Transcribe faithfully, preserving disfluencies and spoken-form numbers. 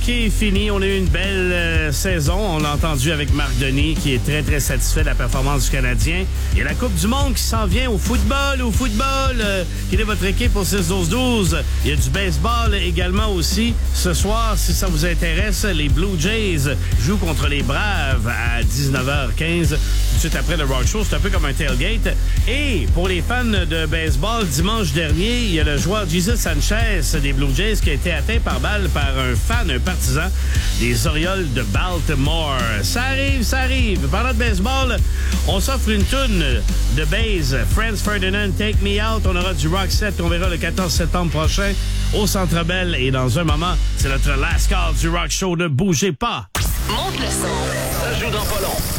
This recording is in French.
Qui est fini. On a eu une belle euh, saison. On l'a entendu avec Marc Denis, qui est très, très satisfait de la performance du Canadien. Il y a la Coupe du monde qui s'en vient au football. Au football, euh, quelle est votre équipe au six douze douze? Il y a du baseball également aussi. Ce soir, si ça vous intéresse, les Blue Jays jouent contre les Braves à dix-neuf heures quinze. Tout de suite après le Rock Show, c'est un peu comme un tailgate. Et pour les fans de baseball, dimanche dernier, il y a le joueur Jesus Sanchez des Blue Jays qui a été atteint par balle par un fan, un partisan des Orioles de Baltimore. Ça arrive, ça arrive. Parlant de baseball, on s'offre une toune de base. Franz Ferdinand, Take Me Out. On aura du rock set qu'on verra le quatorze septembre prochain au Centre Bell. Et dans un moment, c'est notre last call du Rock Show. Ne bougez pas. Monte le son. Ça joue dans pas long.